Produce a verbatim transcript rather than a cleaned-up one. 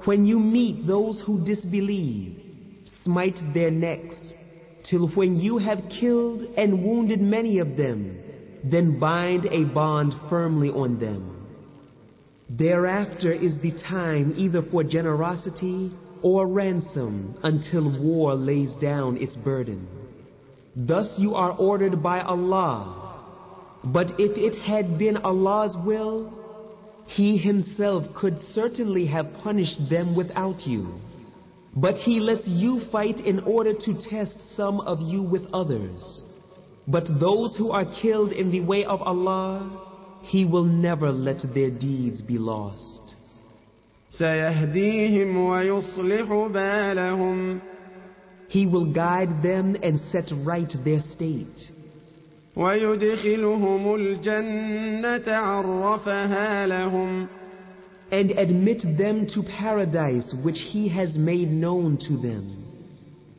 When you meet those who disbelieve, smite their necks, till when you have killed and wounded many of them, then bind a bond firmly on them. Thereafter is the time either for generosity or ransom until war lays down its burden. Thus you are ordered by Allah. But if it had been Allah's will, He Himself could certainly have punished them without you. But He lets you fight in order to test some of you with others. But those who are killed in the way of Allah, He will never let their deeds be lost. سيهديهم ويصلح بالهم. He will guide them and set right their state. ويدخلهم الجنة عرفها لهم. And admit them to paradise which He has made known to them.